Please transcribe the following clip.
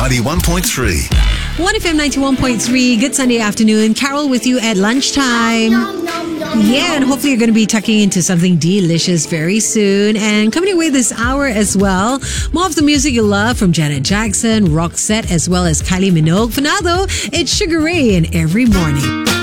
91.3. 1FM 91.3. Good Sunday afternoon. Carol with you at lunchtime. Yeah, and hopefully you're going to be tucking into something delicious very soon. And coming away this hour as well, more of the music you love from Janet Jackson, Roxette, as well as Kylie Minogue. For now though, it's Sugar Ray in Every Morning.